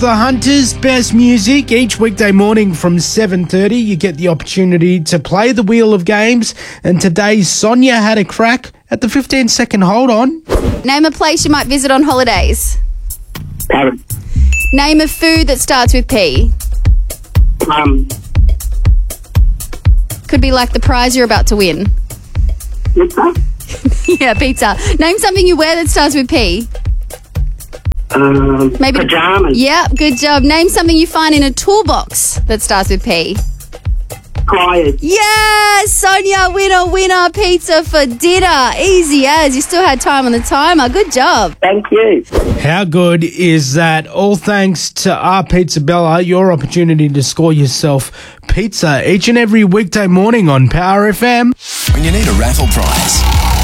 The Hunters, best music. Each weekday morning from 7:30, you get the opportunity to play the Wheel of Games. And today, Sonia had a crack at the 15-second hold on. Name a place you might visit on holidays. Paris. Name a food that starts with P. Could be like the prize you're about to win. Pizza. Yeah, pizza. Name something you wear that starts with P. Maybe Pajamas. Yeah, good job. Name something you find in a toolbox that starts with P. Pliers. Yeah, Sonia, winner, pizza for dinner. Easy as. You still had time on the timer. Good job. Thank you. How good is that? All thanks to our Pizza Bella, your opportunity to score yourself pizza each and every weekday morning on Power FM. When you need a raffle prize,